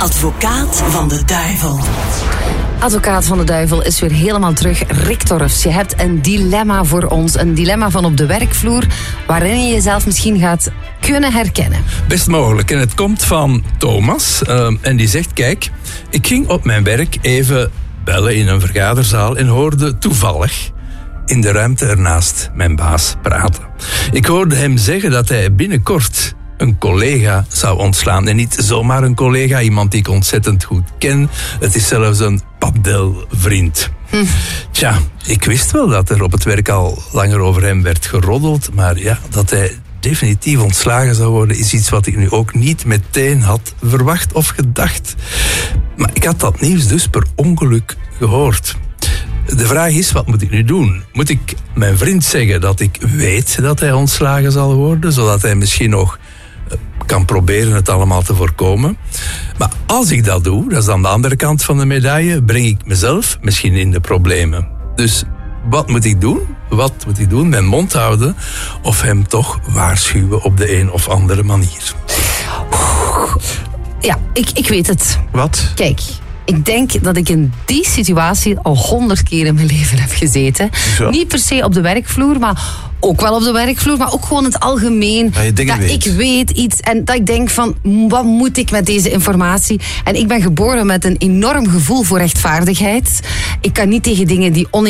Advocaat van de duivel. Advocaat van de duivel is weer helemaal terug. Rick Torfs, je hebt een dilemma voor ons. Een dilemma van op de werkvloer, waarin je jezelf misschien gaat kunnen herkennen. Best mogelijk. En het komt van Thomas. En die zegt, kijk, ik ging op mijn werk even bellen in een vergaderzaal en hoorde toevallig in de ruimte ernaast mijn baas praten. Ik hoorde hem zeggen dat hij binnenkort een collega zou ontslaan. En niet zomaar een collega, iemand die ik ontzettend goed ken. Het is zelfs een paddelvriend. Tja, ik wist wel dat er op het werk al langer over hem werd geroddeld, maar ja, dat hij definitief ontslagen zou worden is iets wat ik nu ook niet meteen had verwacht of gedacht. Maar ik had dat nieuws dus per ongeluk gehoord. De vraag is, wat moet ik nu doen? Moet ik mijn vriend zeggen dat ik weet dat hij ontslagen zal worden, zodat hij misschien nog kan proberen het allemaal te voorkomen? Maar als ik dat doe, dat is dan de andere kant van de medaille, breng ik mezelf misschien in de problemen. Dus wat moet ik doen? Wat moet ik doen? Mijn mond houden of hem toch waarschuwen op de een of andere manier? Ja, ik weet het. Wat? Kijk, ik denk dat ik in die situatie al 100 keer in mijn leven heb gezeten. Zo. Niet per se op de werkvloer, maar ook wel op de werkvloer, maar ook gewoon in het algemeen. Dat ik weet iets en dat ik denk van, wat moet ik met deze informatie? En ik ben geboren met een enorm gevoel voor rechtvaardigheid. Ik kan niet tegen dingen die